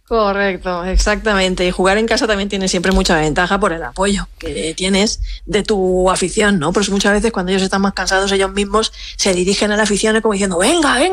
Correcto, exactamente. Y jugar en casa también tiene siempre mucha ventaja por el apoyo que tienes de tu afición, ¿no? Pues muchas veces cuando ellos están más cansados, ellos mismos se dirigen a la afición como diciendo, venga, venga.